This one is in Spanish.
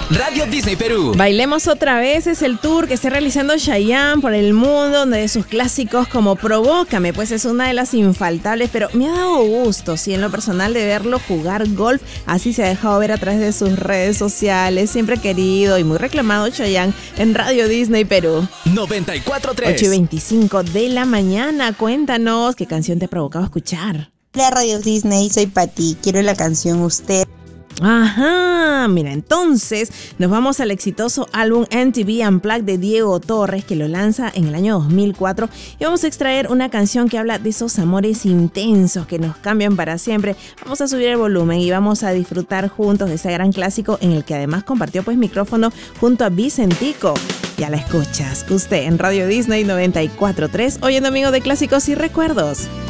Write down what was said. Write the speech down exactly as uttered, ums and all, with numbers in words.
Radio Disney Perú. Bailemos otra vez es el tour que está realizando Chayanne por el mundo, donde sus clásicos como Provócame, pues es una de las infaltables, pero me ha dado gusto, sí, en lo personal, de verlo jugar golf. Así se ha dejado ver a través de sus redes sociales. Siempre querido y muy reclamado Chayanne en Radio Disney Perú. noventa y cuatro punto tres. ocho y veinticinco de la mañana. Cuéntanos qué canción te ha provocado escuchar. Hola Radio Disney, soy Pati. Quiero la canción Usted. Ajá, mira, entonces nos vamos al exitoso álbum M T V Unplugged de Diego Torres, que lo lanza en el año dos mil cuatro, y vamos a extraer una canción que habla de esos amores intensos que nos cambian para siempre. Vamos a subir el volumen y vamos a disfrutar juntos de ese gran clásico, en el que además compartió pues micrófono junto a Vicentico. Ya la escuchas, usted en Radio Disney noventa y cuatro punto tres, hoy en Domingo de Clásicos y Recuerdos.